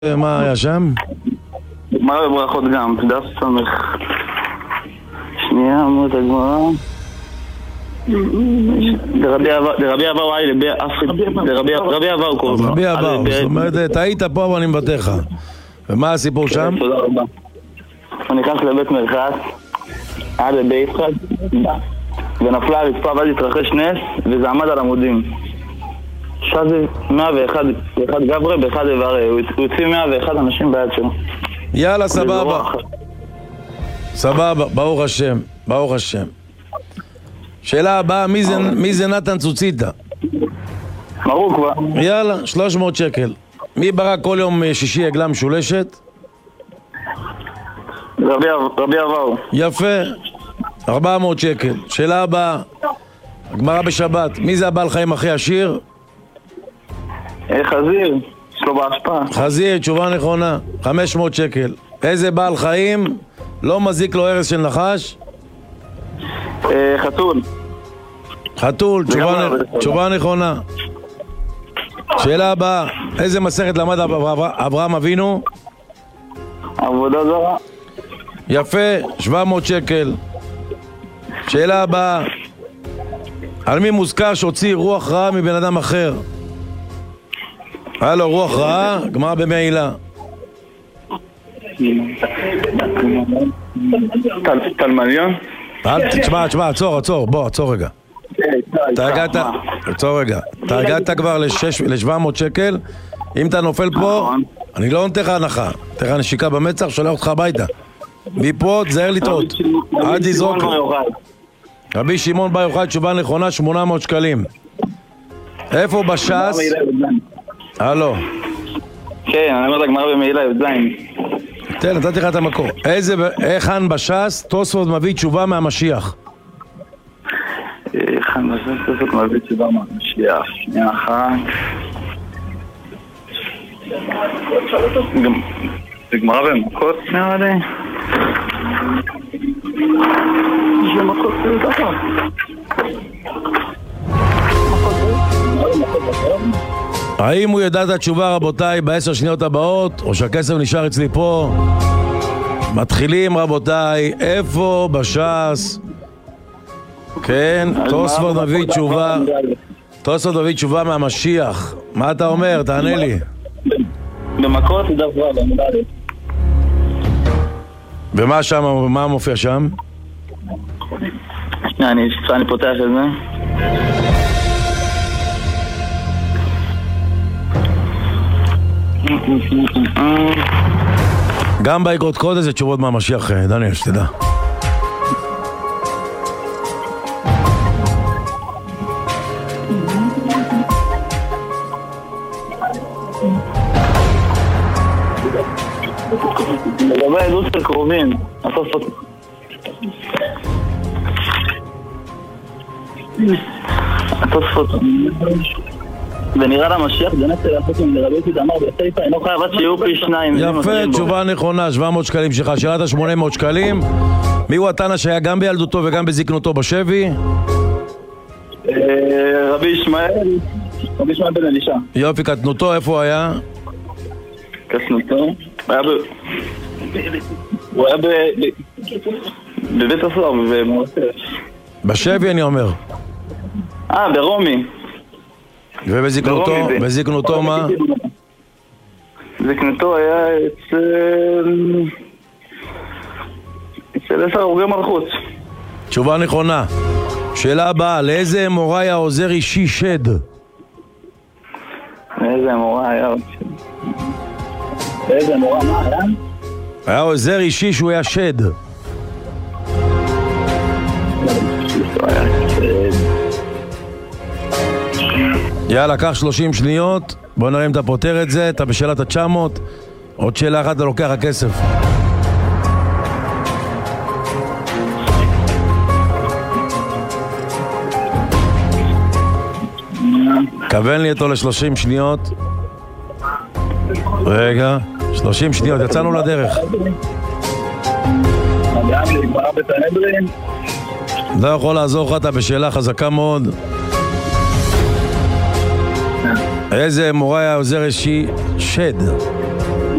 מה היה שם? מה בברכות גם, דף סמך. שנייה, אמרו את הגמרא. לרבי עבר וואי, לרבי עבר קוראים לו. רבי עבר, זאת אומרת, היית פה אבל אני מבטא לך. ומה הסיפור שם? תודה רבה. הוא נכנס לבית מרחץ, עד לבית יצחק, ונפלה הרצפה ואז התרחש נס, וזה עמד על עמודים. שזה 101 גברה באחד איברי, הוא הוציא 101 אנשים ביד שלו. יאללה, סבבה. סבבה, ברוך השם, ברוך השם. שאלה הבאה, מי זה נתן צוציטה? מרו כבר. יאללה, 300 שקל. מי ברא כל יום שישי עגלה משולשת? רבי עבר. יפה, 400 שקל. שאלה הבאה, הגמרא בשבת, מי זה הבעל חיים הכי עשיר? חזיר, יש לו בהשפעה. חזיר, תשובה נכונה, 500 שקל. איזה בעל חיים לא מזיק לו הרס של נחש? חתול. חתול, תשובה נכונה. שאלה הבאה, איזה מסכת למד אברהם אבינו? עבודה זרה. יפה, 700 שקל. שאלה הבאה, על מי מוזכר שהוציא רוח רעה מבן אדם אחר? היה לו רוח רעה, גמרא במעילה. תלמדיון? תשמע, עצור, בוא, עצור רגע. אתה הגעת כבר ל-700 שקל. אם אתה נופל פה, אני לא נותן לך הנחה. נותן לך נשיקה במצח, שולח אותך הביתה. מפה תזהר לטעות. עד יזרוק. רבי שמעון בר יוחאי, תשובה נכונה, 800 שקלים. איפה בש"ס? הלו. כן, אני אומר לגמרא במעילה י"ז. תן, נתתי לך את המקור. היכן בש"ס תוספות מביא תשובה מהמשיח? היכן בש"ס תוספות מביא תשובה מהמשיח? שנייה אחת. זה גמרא במכות נראה לי? זה מכות ככה. האם הוא ידע את התשובה, רבותיי, ב10 שניות הבאות, או שהכסף נשאר אצלי פה? מתחילים, רבותיי, איפה בש"ס? כן, תוספות מביא תשובה. תוספות מביא תשובה מהמשיח. מה אתה אומר? תענה לי. במכות זה דבר רע, ומה שם, מה מופיע שם? אני פותח את זה. גם באגרות קודש זה תשובות מהמשיח, דניאל, שתדע. לגבי עדות של קרובים, התוספות ונראה למשיח זה נצל לעשות עם לרבי תדמר בסייפה אינו חייב עד שיהיו פי שניים. יפה, תשובה נכונה, 700 שקלים שלך. שאלת 800 שקלים. מי הוא התנא שהיה גם בילדותו וגם בזקנותו בשבי? רבי ישמעאל בן אלישע. יופי, קטנותו איפה הוא היה? קטנותו? הוא היה בבית הסוהר ובמועצה. בשבי אני אומר. ברומי. ובזקנותו מה? זקנותו היה אצל 10 הרוגי מלכות. תשובה נכונה. שאלה הבאה, לאיזה אמורא היה עוזר אישי שד? לאיזה אמורא היה עוזר? לאיזה אמורא מה היה? היה עוזר אישי שהוא היה שד. יאללה, קח 30 שניות. בוא נראה אם אתה פותר את זה. אתה בשאלת ה-900. עוד שאלה אחת, אתה לוקח הכסף. כוון לי אותו ל-30 שניות. רגע, 30 שניות, יצאנו לדרך. לא יכול לעזור לך, אתה בשאלה חזקה מאוד. איזה מורה היה עוזר אישי? שד.